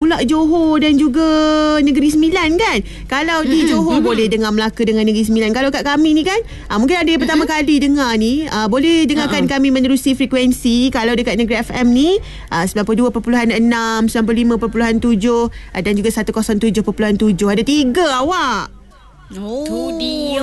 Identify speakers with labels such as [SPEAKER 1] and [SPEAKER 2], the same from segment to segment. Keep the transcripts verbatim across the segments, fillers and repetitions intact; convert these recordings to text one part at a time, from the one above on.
[SPEAKER 1] pula Johor dan juga Negeri Sembilan kan. Kalau di Johor boleh dengar Melaka dengan Negeri Sembilan. Kalau kat kami ni kan, uh, mungkin ada yang pertama kali dengar ni, uh, boleh dengarkan uh-huh. kami menerusi frekuensi. Kalau dekat Negeri F M ni uh, sembilan puluh dua perpuluhan enam, sembilan puluh lima perpuluhan tujuh uh, dan juga seratus tujuh perpuluhan tujuh. Ada tiga awak.
[SPEAKER 2] Oh, tu dia.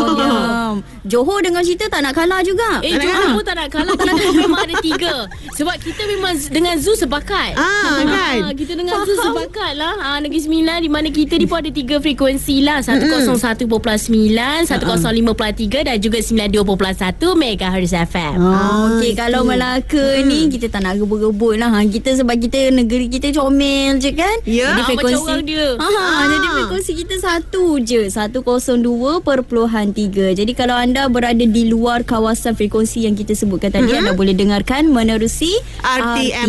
[SPEAKER 2] Johor dengan cerita tak nak kalah juga.
[SPEAKER 3] Eh, Johor pun tak nak kalah. Tak nak kalah. Memang ada tiga. Sebab kita memang dengan Zoo sepakat.
[SPEAKER 1] Ah, kan?
[SPEAKER 3] Kita dengan Zoo sepakat lah. Ah, Negeri Sembilan di mana kita ni pun ada tiga frekuensi lah. seratus satu perpuluhan sembilan, seratus lima perpuluhan tiga dan juga sembilan puluh dua perpuluhan satu megahertz F M.
[SPEAKER 2] Oh, okey, kalau Melaka hmm. ni kita tak nak rebut-rebut lah. Kita sebab kita negeri kita comel je kan.
[SPEAKER 1] Ya,
[SPEAKER 2] jadi
[SPEAKER 3] ah,
[SPEAKER 2] frekuensi
[SPEAKER 3] macam orang dia.
[SPEAKER 2] Ha, ah. Jadi frekuensi kita satu je. seratus dua perpuluhan tiga. Jadi kalau anda berada di luar kawasan frekuensi yang kita sebutkan tadi, hmm? anda boleh dengarkan menerusi
[SPEAKER 1] R T M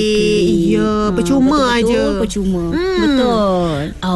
[SPEAKER 1] Play. Ya, ha, percuma
[SPEAKER 2] betul-betul
[SPEAKER 1] aja.
[SPEAKER 2] Percuma. Hmm. Betul.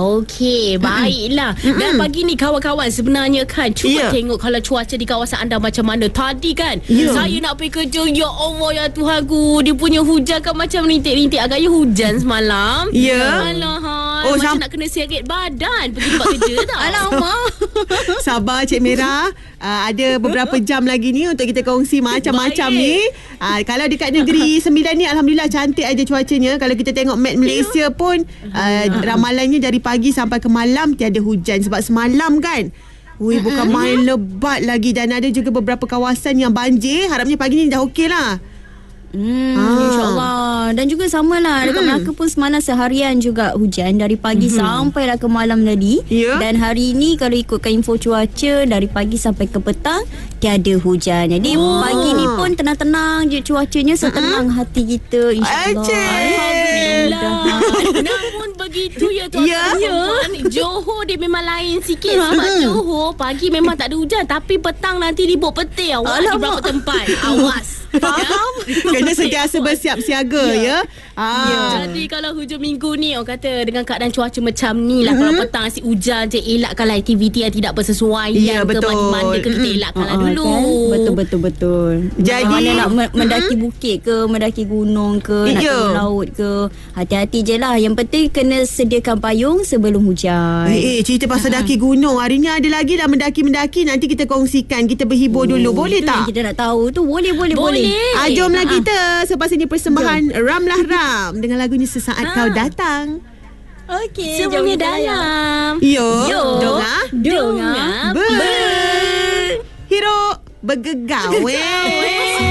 [SPEAKER 3] Okey, baiklah. Dan pagi ni kawan-kawan sebenarnya kan, cuba
[SPEAKER 1] yeah.
[SPEAKER 3] tengok kalau cuaca di kawasan anda macam mana. Tadi kan, yeah. saya nak pergi kerja. Ya Allah, ya Tuhanku. Dia punya hujan kan macam rintik-rintik. Agaknya hujan semalam.
[SPEAKER 1] Ya. Yeah.
[SPEAKER 3] Alah,
[SPEAKER 1] oh,
[SPEAKER 3] macam
[SPEAKER 1] sam-
[SPEAKER 3] nak kena seret badan pergi tempat kerja tau.
[SPEAKER 2] Alamak.
[SPEAKER 1] Sabar Cik Merah. uh, Ada beberapa jam lagi ni untuk kita kongsi macam-macam ni. uh, Kalau dekat Negeri Sembilan ni alhamdulillah cantik aja cuacanya. Kalau kita tengok map Malaysia pun uh, ramalannya dari pagi sampai ke malam tiada hujan. Sebab semalam kan, ui, bukan main lebat lagi. Dan ada juga beberapa kawasan yang banjir. Harapnya pagi ni dah okey lah.
[SPEAKER 2] Hmm,
[SPEAKER 1] ah.
[SPEAKER 2] InsyaAllah. Dan juga samalah dekat Melaka pun semalam seharian juga hujan. Dari pagi hmm. sampai lah ke malam tadi.
[SPEAKER 1] yeah.
[SPEAKER 2] Dan hari ni kalau ikutkan info cuaca, dari pagi sampai ke petang tiada hujan. Jadi oh. pagi ni pun tenang-tenang je cuacanya. Setenang uh-huh. hati kita, InsyaAllah.
[SPEAKER 3] Alhamdulillah. Namun begitu ya tuan-tuan, yeah. Johor dia memang lain sikit. Sebab Johor pagi memang tak ada hujan, tapi petang nanti ribut petir awak di beberapa tempat. Awas.
[SPEAKER 1] Faham? Kena sentiasa bersiap siaga ya. ya? Ah.
[SPEAKER 3] Ya. Jadi kalau hujung minggu ni orang kata dengan keadaan cuaca macam ni lah, mm-hmm. kalau petang asyik hujan je, elakkanlah aktiviti yang tidak bersesuaian
[SPEAKER 1] ya,
[SPEAKER 3] ke mandi-mandi ke, kita elakkanlah
[SPEAKER 2] uh-huh,
[SPEAKER 3] dulu.
[SPEAKER 2] Kan? Betul-betul. Jadi mana nak mendaki bukit ke, mendaki gunung ke, ya. nak turun laut ke, hati-hati je lah. Yang penting kena sediakan payung sebelum hujan.
[SPEAKER 1] Eh, eh cerita pasal uh-huh. daki gunung. Hari ni ada lagi dah mendaki-mendaki. Nanti kita kongsikan. Kita berhibur oh, dulu. Boleh tak?
[SPEAKER 2] Kita nak tahu tu. Boleh, boleh, boleh.
[SPEAKER 3] boleh.
[SPEAKER 1] Ah, jomlah uh-huh. kita. Selepas ini persembahan Ramlah Ram dengan lagunya Sesaat ha. Kau Datang.
[SPEAKER 2] Okey,
[SPEAKER 3] semuanya dalam.
[SPEAKER 1] Yo,
[SPEAKER 3] Yo.
[SPEAKER 1] Donga,
[SPEAKER 3] Donga,
[SPEAKER 1] ber, ber. Hero bergegau.